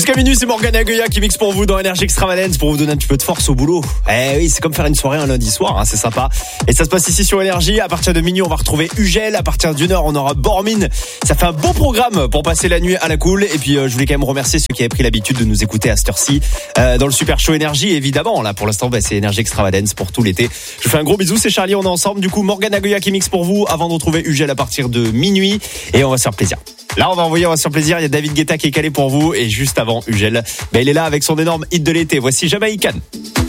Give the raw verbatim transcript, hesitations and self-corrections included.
Jusqu'à minuit, c'est Morgane Agueya qui mixe pour vous dans Énergie Extravagance pour vous donner un petit peu de force au boulot. Eh oui, c'est comme faire une soirée un lundi soir, hein, c'est sympa. Et ça se passe ici sur Énergie. À partir de minuit, on va retrouver Ugel. À partir d'une heure, on aura Bormin. Ça fait un beau programme pour passer la nuit à la cool. Et puis, euh, je voulais quand même remercier ceux qui avaient pris l'habitude de nous écouter à cette heure-ci euh, dans le Super Show Énergie. Évidemment, là, pour l'instant, bah, c'est Énergie Extravagance pour tout l'été. Je vous fais un gros bisou, c'est Charlie, on est ensemble. Du coup, Morgane Agueya qui mixe pour vous avant de retrouver Ugel à partir de minuit. Et on va se faire plaisir. Là, on va envoyer, on va se faire plaisir. Il y a David Guetta qui est calé pour vous. Et juste avant Ugel, bah, il est là avec son énorme hit de l'été. Voici Jamaïcaine.